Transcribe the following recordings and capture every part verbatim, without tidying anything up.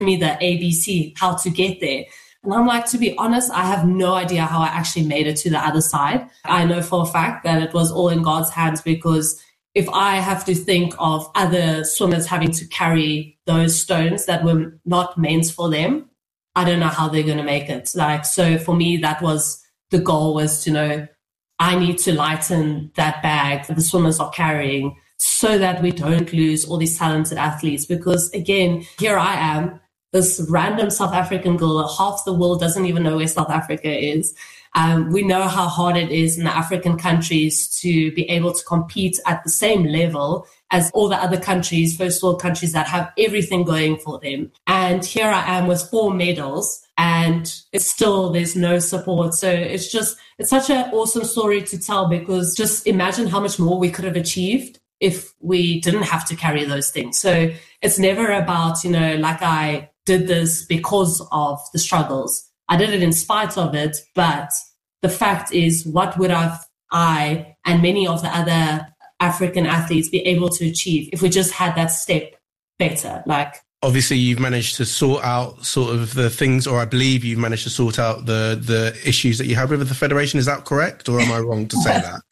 me the A B C, how to get there. And I'm like, to be honest, I have no idea how I actually made it to the other side. I know for a fact that it was all in God's hands, because if I have to think of other swimmers having to carry those stones that were not meant for them, I don't know how they're going to make it. Like, so for me, that was the goal, was to know I need to lighten that bag that the swimmers are carrying so that we don't lose all these talented athletes. Because again, here I am, this random South African girl, half the world doesn't even know where South Africa is. Um, we know how hard it is in the African countries to be able to compete at the same level as all the other countries, first world countries that have everything going for them. And here I am with four medals, and it's still, there's no support. So it's just, it's such an awesome story to tell, because just imagine how much more we could have achieved if we didn't have to carry those things. So it's never about, you know, like I did this because of the struggles. I did it in spite of it, but the fact is, what would have I and many of the other African athletes be able to achieve if we just had that step better? Like, obviously, you've managed to sort out sort of the things, or I believe you've managed to sort out the the issues that you have with the federation. Is that correct, or am I wrong to say that?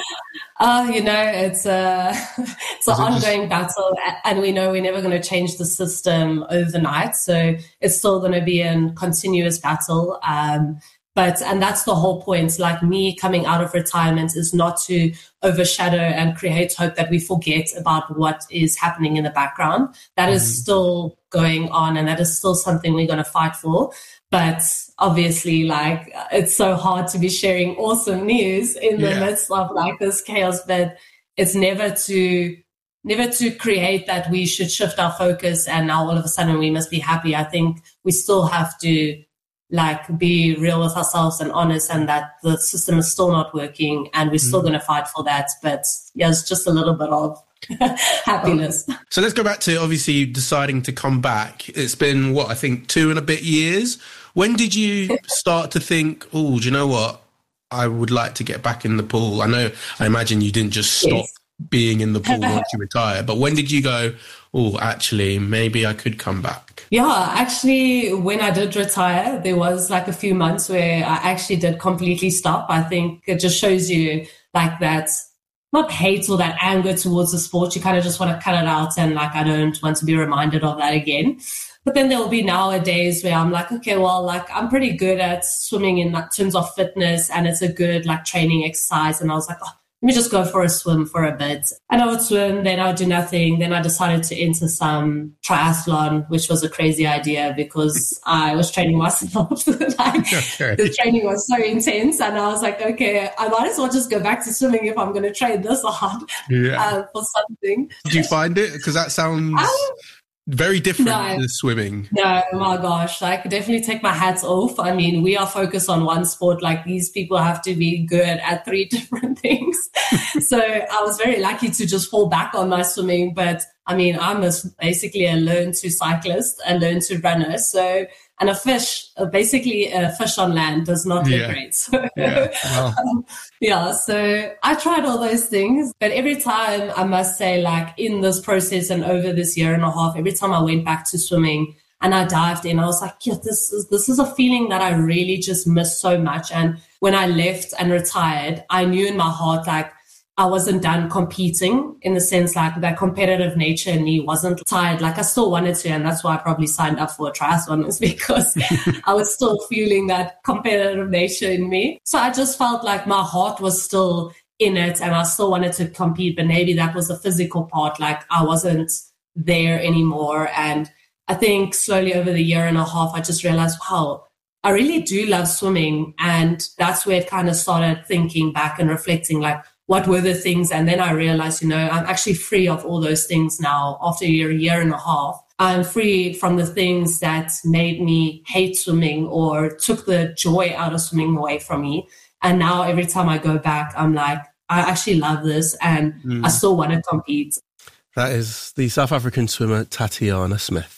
Oh, you know, it's a it's an ongoing battle, and we know we're never going to change the system overnight. So it's still going to be a continuous battle. Um, but and that's the whole point. Like, me coming out of retirement is not to overshadow and create hope that we forget about what is happening in the background. That mm-hmm. is still going on, and that is still something we're going to fight for. But obviously, like, it's so hard to be sharing awesome news in the yeah. midst of like this chaos, but it's never to, never to create that we should shift our focus and now all of a sudden we must be happy. I think we still have to like be real with ourselves and honest, and that the system is still not working, and we're still mm. going to fight for that. But yeah, it's just a little bit of happiness. Oh. So let's go back to obviously deciding to come back. It's been, what, I think two and a bit years. When did you start to think, oh, do you know what? I would like to get back in the pool. I know, I imagine you didn't just stop yes. being in the pool once you retire, but when did you go, oh, actually, maybe I could come back? Yeah, actually, when I did retire, there was like a few months where I actually did completely stop. I think it just shows you like that, not hate or that anger towards the sport. You kind of just want to cut it out, and like, I don't want to be reminded of that again. But then there will be nowadays where I'm like, okay, well, like, I'm pretty good at swimming in terms of fitness, and it's a good like training exercise. And I was like, oh, let me just go for a swim for a bit. And I would swim, then I would do nothing. Then I decided to enter some triathlon, which was a crazy idea because I was training myself. like, okay. The training was so intense. And I was like, okay, I might as well just go back to swimming if I'm going to train this hard yeah. uh, for something. Did you find it? Because that sounds... Um, very different no, to swimming. No, oh my gosh. Like, definitely take my hats off. I mean, we are focused on one sport. Like, these people have to be good at three different things. So I was very lucky to just fall back on my swimming. But I mean, I'm a, basically a learn to cyclist, a learn to runner. So, and a fish, basically a fish on land does not look yeah. great. So, yeah. Wow. um, yeah, so I tried all those things, but every time, I must say, like, in this process and over this year and a half, every time I went back to swimming and I dived in, I was like, yeah, this is, this is a feeling that I really just miss so much. And when I left and retired, I knew in my heart, like, I wasn't done competing, in the sense like that competitive nature in me wasn't tired. Like, I still wanted to, and that's why I probably signed up for a triathlon, is because I was still feeling that competitive nature in me. So I just felt like my heart was still in it and I still wanted to compete, but maybe that was the physical part. Like, I wasn't there anymore. And I think slowly over the year and a half, I just realized, wow, I really do love swimming. And that's where it kind of started thinking back and reflecting, like, what were the things? And then I realized, you know, I'm actually free of all those things now after a year, a year and a half. I'm free from the things that made me hate swimming or took the joy out of swimming away from me. And now every time I go back, I'm like, I actually love this and mm. I still want to compete. That is the South African swimmer, Tatiana Smith.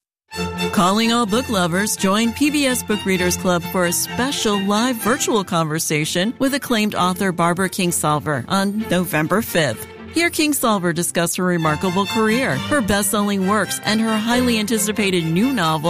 Calling all book lovers, join P B S Book Readers Club for a special live virtual conversation with acclaimed author Barbara Kingsolver on November fifth. Hear Kingsolver discuss her remarkable career, her best-selling works, and her highly anticipated new novel,